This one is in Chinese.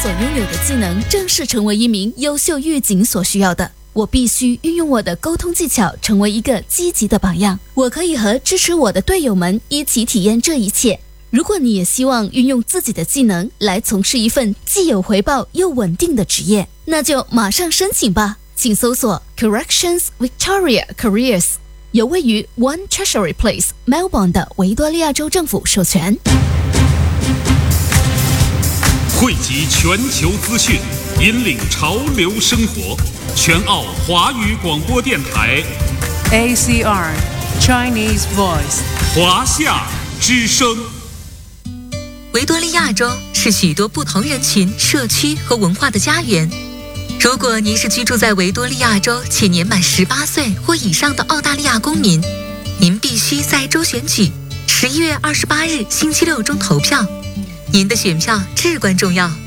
所拥有的技能正是成为一名优秀狱警所需要的。我必须运用我的沟通技巧，成为一个积极的榜样。我可以和支持我的队友们一起体验这一切。如果你也希望运用自己的技能来从事一份既有回报又稳定的职业，那就马上申请吧。请搜索 Corrections Victoria Careers， 由位于 One Treasury Place Melbourne 的维多利亚州政府授权。 汇集全球资讯，引领潮流生活。全澳华语广播电台 ACR Chinese Voice 华夏之声。 维多利亚州是许多不同人群、社区和文化的家园。如果您是居住在维多利亚州且年满18岁或以上的澳大利亚公民，您必须在州选举11月28日星期六中投票。您的选票至关重要。